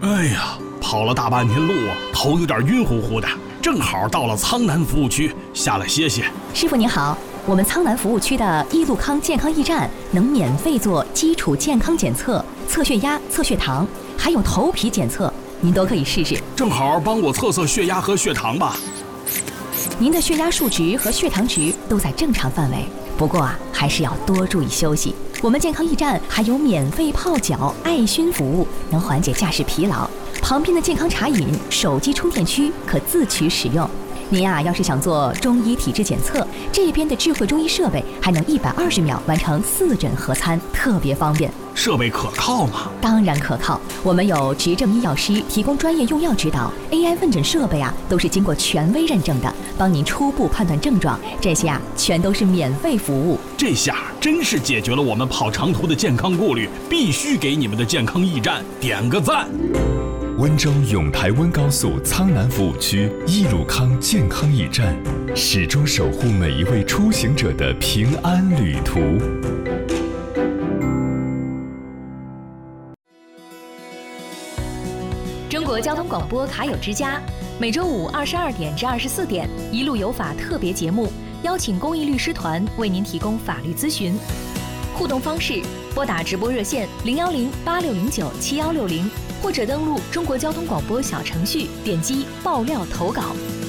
哎呀，跑了大半天路啊，头有点晕乎乎的，正好到了苍南服务区，下来歇歇。 师傅您好，我们苍南服务区的一路康健康驿站能免费做基础健康检测，测血压、测血糖，还有头皮检测，您都可以试试。 正好帮我测测血压和血糖吧。 您的血压数值和血糖值都在正常范围，不过还是要多注意休息。我们健康驿站还有免费泡脚、艾熏服务，能缓解驾驶疲劳。旁边的健康茶饮、手机充电区可自取使用。您要是想做中医体质检测，这边的智慧中医设备还能120秒完成4诊合参，特别方便。 设备可靠吗？ 当然可靠，我们有执证医药师提供专业用药指导 ，AI 问诊设备都是经过权威认证的，帮您初步判断症状，这些全都是免费服务。 这下真是解决了我们跑长途的健康顾虑，必须给你们的健康驿站点个赞。 温州永台温高速苍南服务区一鲁康健康驿站，始终守护每一位出行者的平安旅途。 中国交通广播卡友之家，每周五22点至24点，一路有法特别节目，邀请公益律师团为您提供法律咨询。互动方式：拨打直播热线010-8609-7160，或者登录中国交通广播小程序，点击爆料投稿。